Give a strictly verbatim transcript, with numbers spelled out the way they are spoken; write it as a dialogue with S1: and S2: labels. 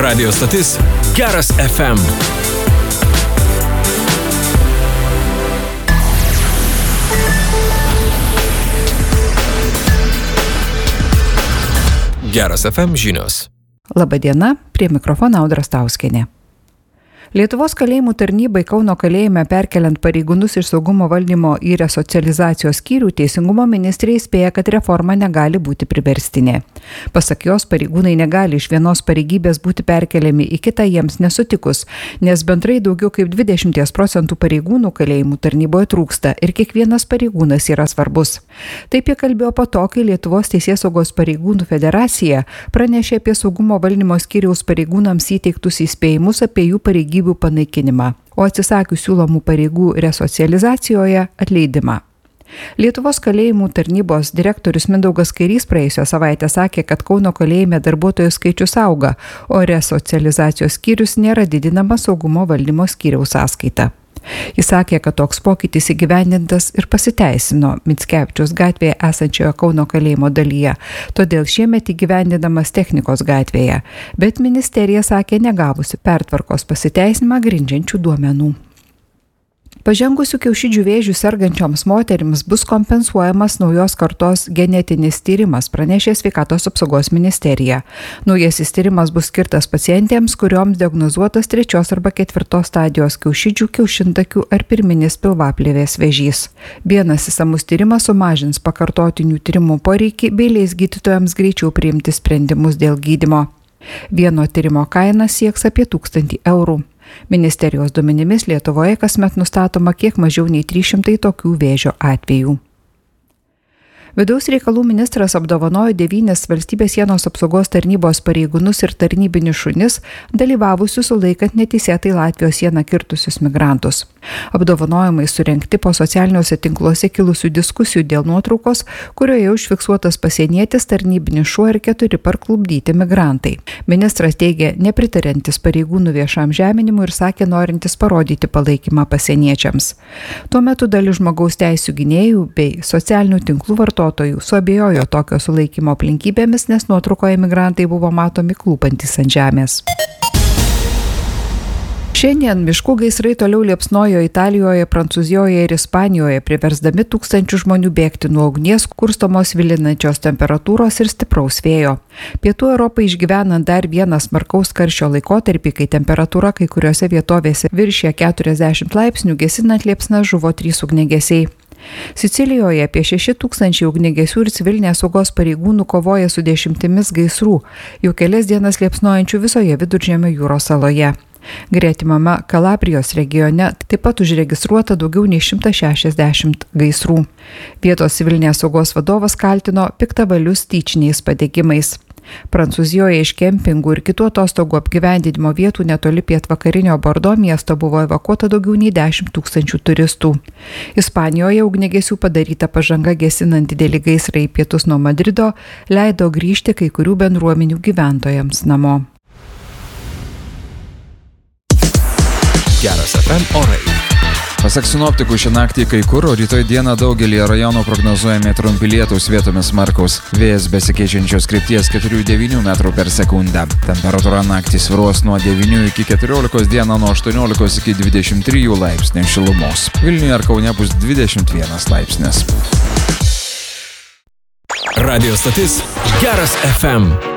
S1: Radio stotis Geras F M. Geras F M žinios.
S2: Labadiena, prie mikrofono Audra Stauskienė. Lietuvos kalėjimų tarnybai Kauno kalėjime perkeliant pareigūnus iš saugumo valdymo į resocializacijos skyrių, Teisingumo ministrė įspėja, kad reforma negali būti priverstinė. Pasak jos, pareigūnai negali iš vienos pareigybės būti perkeliami į kitą jiems nesutikus, nes bendrai daugiau kaip dvidešimt procentų pareigūnų kalėjimų tarnyboje trūksta ir kiekvienas pareigūnas yra svarbus. Taip jie kalbėjo po to, kai Lietuvos Teisėsaugos pareigūnų federacija pranešė apie saugumo valdymo skyriaus pareigūnams įteiktus įspėjimus apie jų pareigybę panaikinimą, o atsisakius siūlomų pareigų resocializacijoje atleidimą. Lietuvos kalėjimų tarnybos direktorius Mindaugas Kairys praėjusią savaitę sakė, kad Kauno kalėjime darbuotojų skaičius auga, o resocializacijos skyrius nėra didinamas saugumo valdymo skyriaus sąskaita. Jis sakė, kad toks pokytis įgyvendintas ir pasiteisino Mickevičiaus gatvėje esančioje Kauno kalėjimo dalyje, todėl šiemet įgyvendinamas Technikos gatvėje, bet ministerija sakė negavusi pertvarkos pasiteisinimą grindžiančių duomenų. Pažengusių kiaušidžių vėžių sergančioms moterims bus kompensuojamas naujos kartos genetinis tyrimas, pranešė Sveikatos apsaugos ministerija. Naujasis tyrimas bus skirtas pacientėms, kurioms diagnozuotas trečios arba ketvirtos stadijos kiaušidžių, kiaušintakių ar pirminis pilvaplėvės vėžys. Vienas išsamus tyrimas sumažins pakartotinių tyrimų poreikį bei leis gydytojams greičiau priimti sprendimus dėl gydymo. Vieno tyrimo kaina sieks apie tūkstantį eurų. Ministerijos duomenimis Lietuvoje kasmet nustatoma kiek mažiau nei trys šimtai tokių vėžio atvejų. Vidaus reikalų ministras apdovanojo devynis valstybės sienos apsaugos tarnybos pareigūnus ir tarnybinius šunis, dalyvavusius sulaikant neteisėtai Latvijos sieną kirtusius migrantus. Apdovanojimai surengti po socialiniuose tinkluose kilusių diskusijų dėl nuotraukos, kurioje užfiksuotas pasienietis, tarnybinis šuo ir keturi parklupdyti migrantai. Ministras teigė nepritariantis pareigūnų viešam žeminimui ir sakė norintis parodyti palaikymą pasieniečiams. Tuo metu dalis žmogaus teisių gynėjų bei socialinių tinklų vartotojų suabejojo tokio sulaikymo aplinkybėmis, nes nuotraukoje migrantai buvo matomi klūpantys ant žemės. Šiandien miškų gaisrai toliau liepsnojo Italijoje, Prancūzijoje ir Ispanijoje, priversdami tūkstančių žmonių bėgti nuo ugnies, kurstomos vilinančios temperatūros ir stipraus vėjo. Pietų Europai išgyvenant dar vieną smarkaus karščio laikotarpį, kai temperatūra kai kuriuose vietovėse viršė keturiasdešimt laipsnių, gesinant liepsnas žuvo trys ugniagesiai. Sicilijoje apie šeši tūkstančiai ugniagesių ir civilinės saugos pareigūnų kovoja su dešimtimis gaisrų, jau kelias dienas liepsnojančių visoje Viduržemio jūros saloje. Gretimame Kalabrijos regione taip pat užregistruota daugiau nei šimtas šešiasdešimt gaisrų. Vietos civilinės saugos vadovas kaltino piktavalius tyčiniais padegimais. Prancūzijoje iš kempingų ir kitų atostogų apgyvendinimo vietų netoli pietvakarinio Bordo miesto buvo evakuota daugiau nei dešimt tūkstančių turistų. Ispanijoje ugniagesių padaryta pažanga gesinant didelį gaisrą į pietus nuo Madrido leido grįžti kai kurių bendruomenių gyventojams namo.
S1: Geras F M orai.
S3: Pasak sinoptikų, šią naktį kai kur, o rytoj dieną daugelį rajonų prognozuojami trumpi lietūs, vietomis smarkaus. Vėjas besikeičiančios krypties keturi devyni metrų per sekundę. Temperatūra naktį svyruos nuo devynių iki keturiolikos, dieną nuo aštuoniolikos iki dvidešimt trijų laipsnių šilumos. Vilniuje ar Kaune bus dvidešimt vienas laipsnis.
S1: Radio stotis Geras F M.